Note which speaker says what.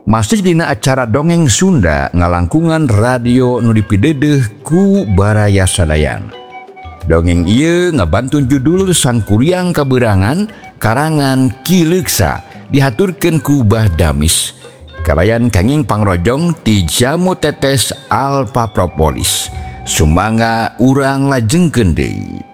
Speaker 1: Masih dina acara dongeng Sunda ngalangkungan radio nu dipideudeung ku Baraya Sadayan. Dongeng ieu ngabantun judul Sang Kuryang Kaberangan karangan Ki Leuksa dihaturkeun ku Bah Damis. Kalayan kenging pangrojong ti Jamu Tetes Alfa Propolis. Sumangga urang lajengkeun deui.